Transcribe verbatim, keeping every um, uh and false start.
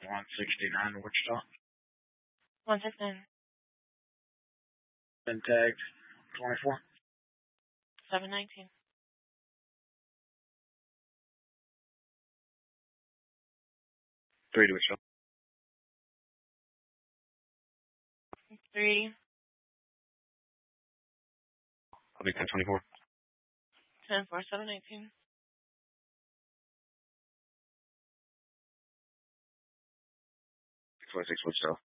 one sixty-nine Wichita. one sixty-nine. Been tagged twenty-four. seven nineteen. three to Wichita. three. I'll be ten twenty-four. ten four, seven nineteen. twenty-six Wichita.